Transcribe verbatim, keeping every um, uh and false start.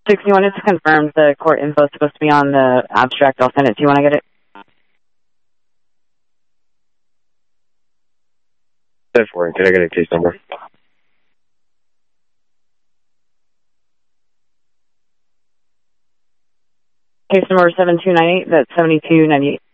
six, you wanted to confirm the court info is supposed to be on the abstract. I'll send it. Do you want to get it? ten four, can I get a case number? Case number seven two nine eight, that's seventy-two ninety-eight.